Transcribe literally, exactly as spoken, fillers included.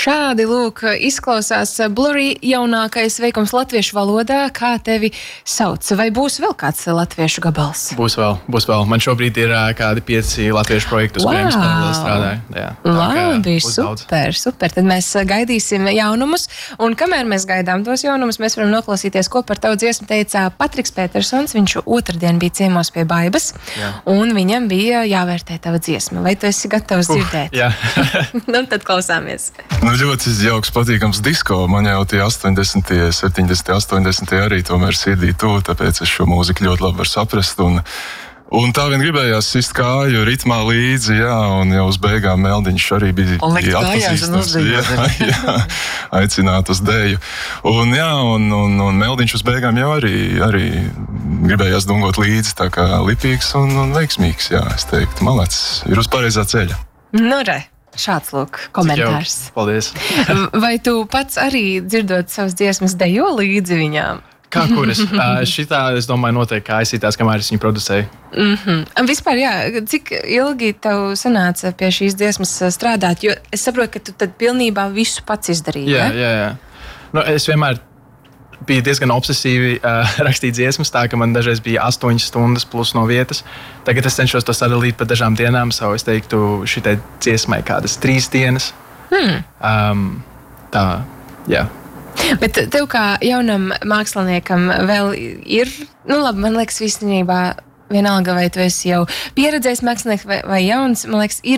Šādi, lūk, izklausās Blurry jaunākais veikums latviešu valodā. Kā tevi sauc? Vai būs vēl kāds latviešu gabals? Būs vēl, būs vēl. Man šobrīd ir uh, kādi pieci latviešu projekti, uz wow. kuriem es paralēli strādāju. Jā, labi, super, daudz. super. Tad mēs gaidīsim jaunumus. Un kamēr mēs gaidām tos jaunumus, mēs varam noklausīties, ko par tavu dziesmu teica Patriks Petersons. Viņš otrdien bija ciemos pie Baibas. Jā. Un viņam bija jāvērtē tava dziesma. Vai tu esi gatavs uh, dzirdēt? Jā. Nu, tad klausāmies. Nu, ļoti jauks, patīkams disko. Man jau tie astoņdesmitie, septiņdesmitie, astoņdesmitie arī tomēr sirdī tuvu, tāpēc es šo mūziku ļoti labi varu saprast. Un, un tā vien gribējās sist kāju ritmā līdzi, jā, un jau uz beigām Meldiņš arī bija, bija atpazīstams. Jā, jā, aicināt uz dēju. Un jā, un, un, un Meldiņš uz beigām jau arī, arī gribējās dungot līdzi, tā kā lipīgs un, un veiksmīgs, jā, es teiktu, malacis, ir uz pareizā ceļa. Nu, re. Šāds, lūk, komentārs. Jau, paldies. Vai tu pats arī dzirdot savas dziesmas dejo līdzi viņām? Kā kuras? uh, šitā, es domāju, noteikti kā aizsītās, kamēr es viņu producēju. Mm-hmm. Vispār, jā, cik ilgi tev sanāca pie šīs dziesmas strādāt? Jo es saprotu, ka tu tad pilnībā visu pats izdarīji, jā? Ja? Jā, jā. Nu, es vienmēr bija diezgan obsesīvi uh, rakstīt dziesmas, tā ka man dažreiz bija astoņas stundas plus no vietas. Tagad es cenšos to sadalīt pa dažām dienām, savu es teiktu šitai dziesmai kādas trīs dienas. Hmm. Um, tā, jā. Bet tev kā jaunam māksliniekam vēl ir, nu labi, man liekas, visnībā vienalga, vai tu esi jau pieredzējis mākslinieks vai, vai jauns, man liekas, ir